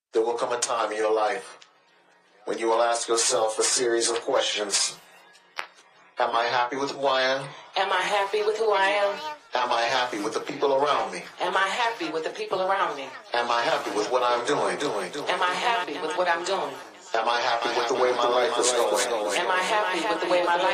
There will come a time in your life when you will ask yourself a series of questions. Am I happy with who I am? Am I happy with who I am? Am I happy with the people around me? Am I happy with the people around me? Am I happy with what I'm doing? Am I happy with what I'm doing? Am I happy with the way my life is going? Am I happy with the way my life